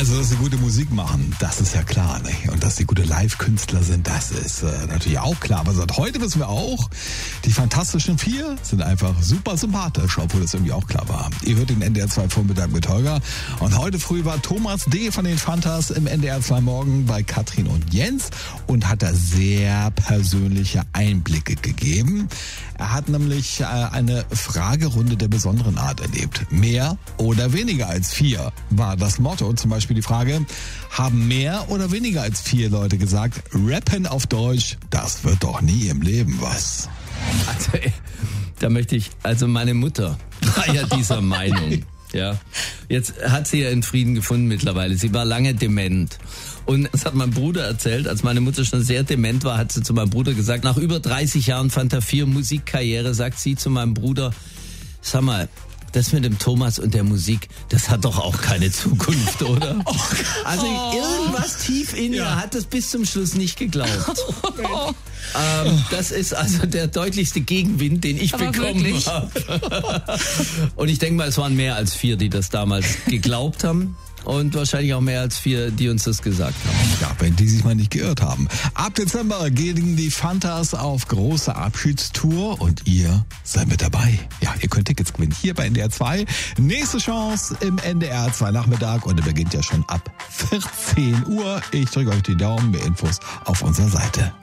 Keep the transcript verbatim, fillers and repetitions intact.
Also, dass sie gute Musik machen, das ist ja klar, nicht? Und dass sie gute Live-Künstler sind, das ist äh, natürlich auch klar. Aber seit heute wissen wir auch, die Fantastischen Vier sind einfach super sympathisch, obwohl das irgendwie auch klar war. Ihr hört den N D R zwei Vormittag mit Holger. Und heute früh war Thomas D. von den Fantas im N D R zwei Morgen bei Katrin und Jens und hat da sehr persönliche Einblicke gegeben. Er hat nämlich äh, eine Fragerunde der besonderen Art erlebt. Mehr oder weniger als vier war das Motto. Zum Beispiel die Frage, haben mehr oder weniger als vier Leute gesagt, Rappen auf Deutsch, das wird doch nie im Leben was. Also, da möchte ich, also meine Mutter war ja dieser Meinung. Ja, jetzt hat sie ja in Frieden gefunden mittlerweile. Sie war lange dement. Und das hat mein Bruder erzählt, als meine Mutter schon sehr dement war, hat sie zu meinem Bruder gesagt, nach über dreißig Jahren Fanta vier Musikkarriere, sagt sie zu meinem Bruder, sag mal, das mit dem Thomas und der Musik, das hat doch auch keine Zukunft, oder? Oh, also irgendwas tief in ihr ja. hat es bis zum Schluss nicht geglaubt. Oh, ähm, das ist also der deutlichste Gegenwind, den ich Aber bekommen habe. Und ich denke mal, es waren mehr als vier, die das damals geglaubt haben. Und wahrscheinlich auch mehr als vier, die uns das gesagt haben. Ja, wenn die sich mal nicht geirrt haben. Ab Dezember gehen die Fantas auf große Abschiedstour und ihr seid mit dabei. Ja, ihr könnt Tickets gewinnen hier bei N D R zwei. Nächste Chance im N D R zwei Nachmittag und der beginnt ja schon ab vierzehn Uhr. Ich drücke euch die Daumen, mehr Infos auf unserer Seite.